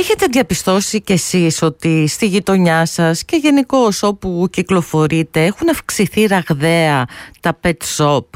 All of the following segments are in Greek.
Έχετε διαπιστώσει κι εσείς ότι στη γειτονιά σας και γενικώς όπου κυκλοφορείτε έχουν αυξηθεί ραγδαία τα pet shop?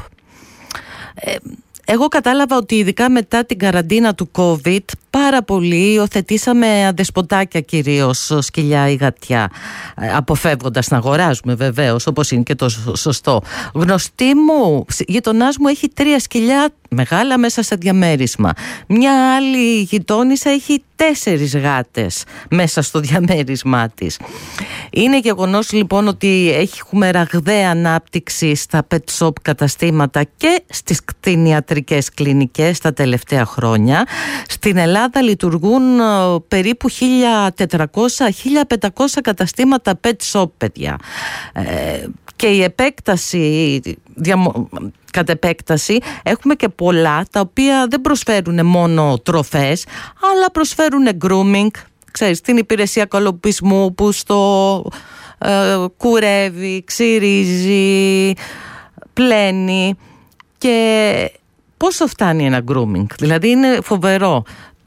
Εγώ κατάλαβα ότι ειδικά μετά την καραντίνα του COVID πάρα πολύ υιοθετήσαμε αδεσποτάκια, κυρίως σκυλιά ή γατιά, αποφεύγοντας να αγοράζουμε βεβαίως, όπως είναι και το σωστό. Γνωστή μου γειτονάς μου έχει 3 σκυλιά μεγάλα μέσα σε διαμέρισμα. Μια άλλη γειτόνισσα έχει 4 γάτες μέσα στο διαμέρισμά της. Είναι γεγονός λοιπόν ότι έχουμε ραγδαία ανάπτυξη στα pet shop καταστήματα και στις κτηνιατρικές κλινικές τα τελευταία χρόνια. Στην Ελλάδα λειτουργούν περίπου 1.400-1.500 καταστήματα pet shop, παιδιά. Και η επέκταση, κατ' επέκταση, έχουμε και πολλά τα οποία δεν προσφέρουν μόνο τροφές, αλλά προσφέρουν grooming, ξέρεις, την υπηρεσία καλοπισμού που στο κουρεύει, ξυρίζει, πλένει. Και πόσο φτάνει ένα grooming? Δηλαδή είναι φοβερό.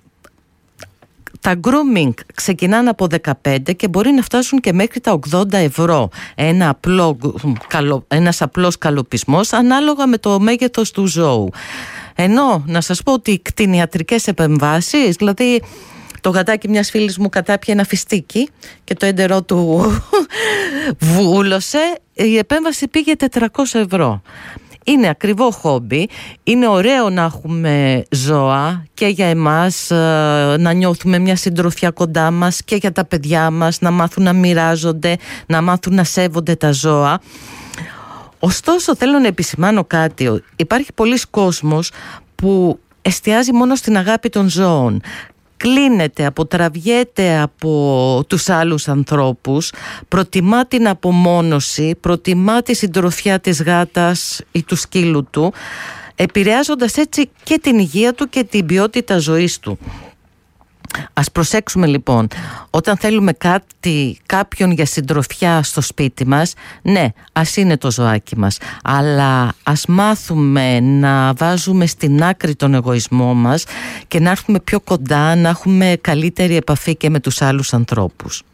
Τα grooming ξεκινάνε από 15 και μπορεί να φτάσουν και μέχρι τα 80 ευρώ. Ένας απλός καλοπισμός ανάλογα με το μέγεθος του ζώου. Ενώ να σας πω ότι οι κτηνιατρικές επεμβάσεις, δηλαδή το γατάκι μιας φίλης μου κατάπιε ένα φιστίκι και το έντερό του βούλωσε, η επέμβαση πήγε 400 ευρώ. Είναι ακριβό χόμπι, είναι ωραίο να έχουμε ζώα και για εμάς να νιώθουμε μια συντροφιά κοντά μας και για τα παιδιά μας να μάθουν να μοιράζονται, να μάθουν να σέβονται τα ζώα. Ωστόσο θέλω να επισημάνω κάτι. Υπάρχει πολλής κόσμος που εστιάζει μόνο στην αγάπη των ζώων. Κλείνεται, αποτραβιέται από τους άλλους ανθρώπους, προτιμά την απομόνωση, προτιμά τη συντροφιά της γάτας ή του σκύλου του, επηρεάζοντας έτσι και την υγεία του και την ποιότητα ζωής του. Ας προσέξουμε λοιπόν, όταν θέλουμε κάποιον για συντροφιά στο σπίτι μας, ναι, ας είναι το ζωάκι μας, αλλά ας μάθουμε να βάζουμε στην άκρη τον εγωισμό μας και να έρθουμε πιο κοντά, να έχουμε καλύτερη επαφή και με τους άλλους ανθρώπους.